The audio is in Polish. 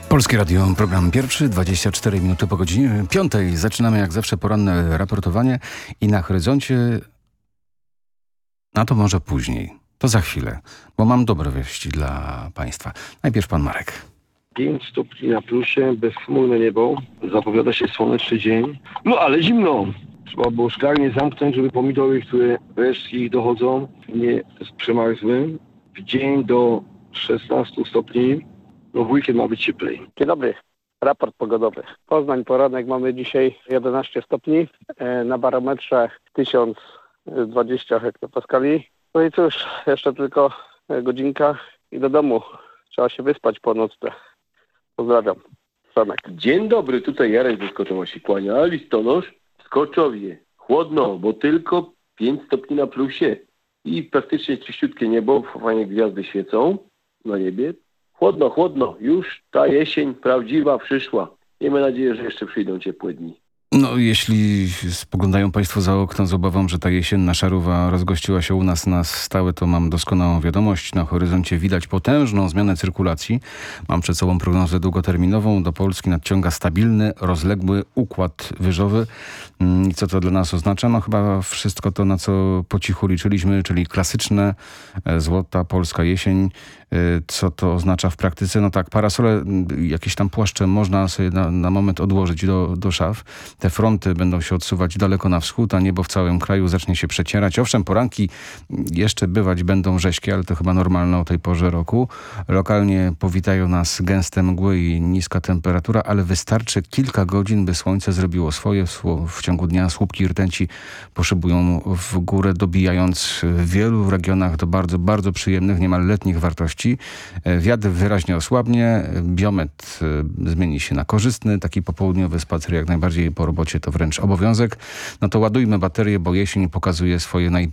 Polskie Radio, program pierwszy, 24 minuty po godzinie 5. Zaczynamy jak zawsze poranne raportowanie i na horyzoncie, a to może później, to za chwilę, bo mam dobre wieści dla Państwa. Najpierw pan Marek. 5 stopni na plusie, bezchmurne niebo, zapowiada się słoneczny dzień, no ale zimno. Trzeba było szklarnię zamknąć, żeby pomidory, które resztki ich dochodzą, nie przemarzły. W dzień do 16 stopni, no w weekend ma być cieplej. Dzień dobry, raport pogodowy. Poznań, poranek mamy dzisiaj 11 stopni, na barometrze 1020 hektopaskali. No i cóż, jeszcze tylko godzinka i do domu. Trzeba się wyspać po nocce. Pozdrawiam. Franek. Dzień dobry, tutaj Jarek ze Skoczowa się kłania. Listonosz, Skoczowie. Chłodno, bo tylko 5 stopni na plusie. I praktycznie czyściutkie niebo, fajnie gwiazdy świecą na niebie. Chłodno, chłodno. Już ta jesień prawdziwa przyszła. Miejmy nadzieję, że jeszcze przyjdą ciepłe dni. No, jeśli spoglądają Państwo za okno z obawą, że ta jesienna szarówa rozgościła się u nas na stałe, to mam doskonałą wiadomość. Na horyzoncie widać potężną zmianę cyrkulacji. Mam przed sobą prognozę długoterminową. Do Polski nadciąga stabilny, rozległy układ wyżowy. I co to dla nas oznacza? No chyba wszystko to, na co po cichu liczyliśmy, czyli klasyczne, złota polska jesień. Co to oznacza w praktyce? No tak, parasole, jakieś tam płaszcze można sobie na moment odłożyć do szaf. Te fronty będą się odsuwać daleko na wschód, a niebo w całym kraju zacznie się przecierać. Owszem, poranki jeszcze bywać będą rześkie, ale to chyba normalne o tej porze roku. Lokalnie powitają nas gęste mgły i niska temperatura, ale wystarczy kilka godzin, by słońce zrobiło swoje. W ciągu dnia słupki rtęci poszybują w górę, dobijając w wielu regionach do bardzo, bardzo przyjemnych, niemal letnich wartości. Wiatr wyraźnie osłabnie, biometr zmieni się na korzystny, taki popołudniowy spacer jak najbardziej po robocie to wręcz obowiązek. No to ładujmy baterie, bo jesień pokazuje swoje